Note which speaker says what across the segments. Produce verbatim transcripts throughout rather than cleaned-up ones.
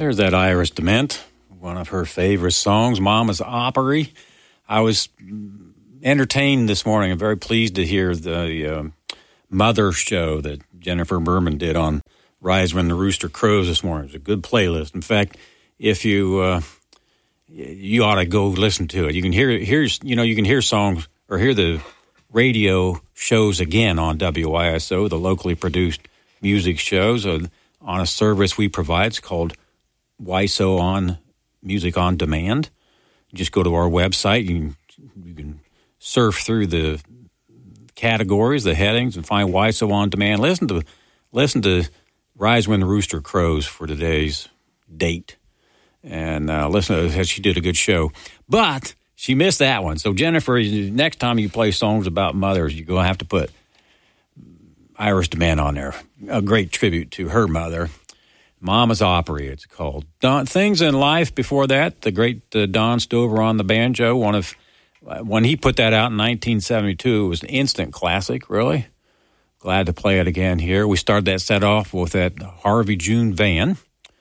Speaker 1: There's that Iris DeMent, one of her favorite songs, Mama's Opry. I was entertained this morning. I'm very pleased to hear the uh, Mother show that Jennifer Berman did on Rise When the Rooster Crows this morning. It was a good playlist. In fact, if you uh, you ought to go listen to it. You can hear here's you know you can hear songs or hear the radio shows again on W Y S O, the locally produced music shows uh, on a service we provide. It's called Y S O on Music on Demand. You just go to our website. You can, you can surf through the categories, the headings, and find Y S O on Demand. Listen to listen to Rise When the Rooster Crows for today's date, and uh, listen to she did a good show. But she missed that one. So Jennifer, next time you play songs about mothers, you're gonna have to put Iris DeMent on there. A great tribute to her mother. Mama's Opry, it's called. Don, Things in Life before that, the great uh, Don Stover on the banjo. One of when he put that out in nineteen seventy-two, it was an instant classic, really. Glad to play it again here. We started that set off with that Harvey June Van.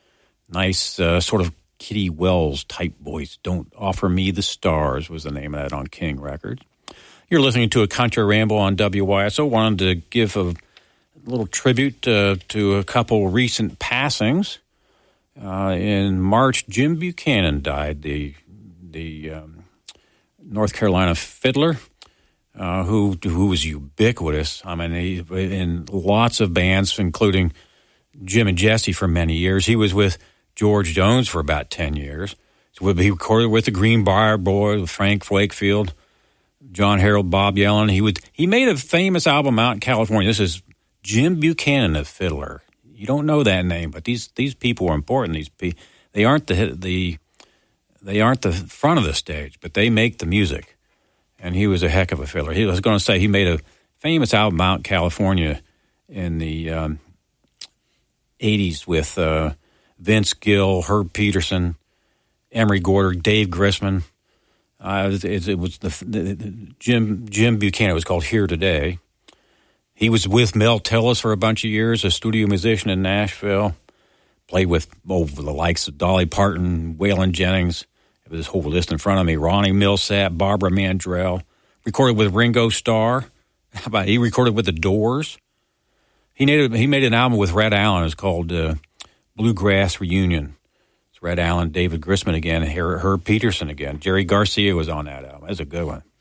Speaker 1: Nice uh, sort of Kitty Wells type voice. Don't Offer Me the Stars was the name of that on King Records. You're listening to a Country Ramble on W Y S O. Wanted to give a little tribute uh, to a couple recent passings. Uh, in March, Jim Buchanan died, the the um, North Carolina fiddler, uh, who who was ubiquitous. I mean, he, in lots of bands, including Jim and Jesse for many years. He was with George Jones for about ten years. He recorded with the Greenbrier Boys, with Frank Wakefield, John Harold, Bob Yellen. He would he made a famous album out in California. This is Jim Buchanan, the fiddler. You don't know that name, but these these people are important. These pe- they aren't the the they aren't the front of the stage, but they make the music. And he was a heck of a fiddler. He I was going to say he made a famous album out in California in the um, eighties with uh, Vince Gill, Herb Peterson, Emery Gorder, Dave Grisman. Uh, it, it was the, the, the Jim Jim Buchanan. It was called Here Today. He was with Mel Tillis for a bunch of years, a studio musician in Nashville. Played with oh, the likes of Dolly Parton, Waylon Jennings. It was this whole list in front of me. Ronnie Milsap, Barbara Mandrell. Recorded with Ringo Starr. How about he recorded with the Doors? He made a, he made an album with Red Allen. It's called uh, Bluegrass Reunion. It's Red Allen, David Grisman again, and Herb Peterson again. Jerry Garcia was on that album. That's a good one.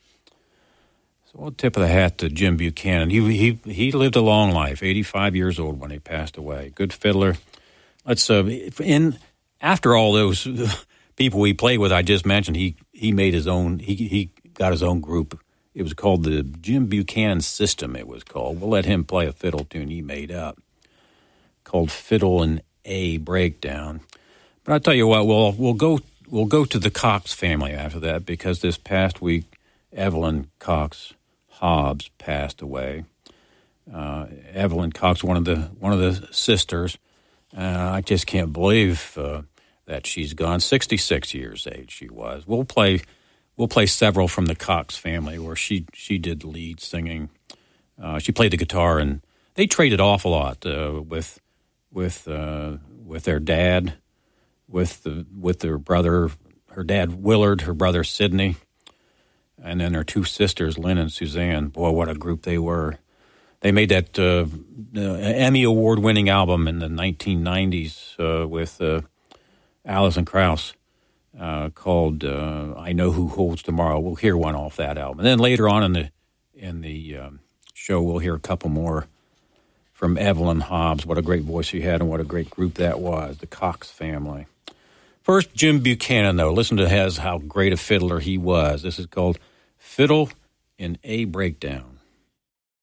Speaker 1: So we'll tip of the hat to Jim Buchanan. He he he lived a long life, eighty-five years old when he passed away. Good fiddler. Let's uh, in after all those people we played with, I just mentioned, he he made his own. He he got his own group. It was called the Jim Buchanan System. It was called. We'll let him play a fiddle tune he made up, called Fiddle and A Breakdown. But I tell you what, we'll we'll go we'll go to the Cox family after that, because this past week Evelyn Cox Hobbs passed away. Uh, Evelyn Cox, one of the one of the sisters. Uh, I just can't believe uh, that she's gone. sixty-six years age she was. We'll play we'll play several from the Cox family where she she did lead singing. Uh, she played the guitar, and they traded off a lot uh, with with uh, with their dad, with the with their brother, her dad Willard, her brother Sidney. And then her two sisters, Lynn and Suzanne. Boy, what a group they were. They made that uh, uh, Emmy Award-winning album in the nineteen nineties uh, with uh, Alison Krauss uh, called uh, I Know Who Holds Tomorrow. We'll hear one off that album. And then later on in the in the um, show, we'll hear a couple more from Evelyn Hobbs. What a great voice she had, and what a great group that was, the Cox family. First, Jim Buchanan, though. Listen to his, how great a fiddler he was. This is called Fiddle in A Breakdown.